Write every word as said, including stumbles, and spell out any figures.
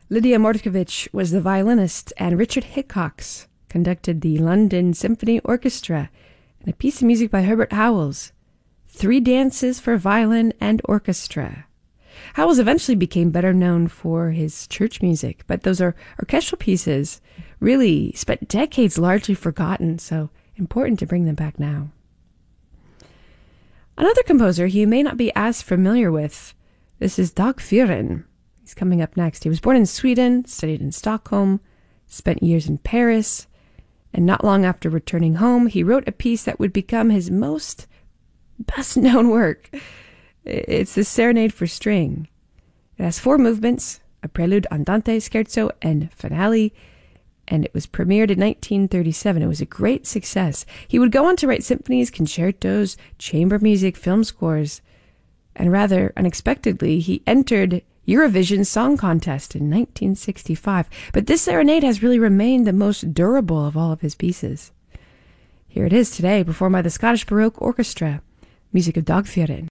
Lydia Mordkovich was the violinist, and Richard Hickox conducted the London Symphony Orchestra and a piece of music by Herbert Howells, Three Dances for Violin and Orchestra. Howells eventually became better known for his church music, but those are orchestral pieces really spent decades largely forgotten, so important to bring them back now. Another composer you may not be as familiar with, this is Dag Fyhren. He's coming up next. He was born in Sweden, studied in Stockholm, spent years in Paris, and not long after returning home, he wrote a piece that would become his most best-known work. It's the Serenade for String. It has four movements, a prelude, andante, scherzo, and finale, and it was premiered in nineteen thirty-seven. It was a great success. He would go on to write symphonies, concertos, chamber music, film scores, and rather unexpectedly, he entered Eurovision Song Contest in nineteen sixty-five. But this serenade has really remained the most durable of all of his pieces. Here it is today, performed by the Scottish Baroque Orchestra, music of Dag Fyhren.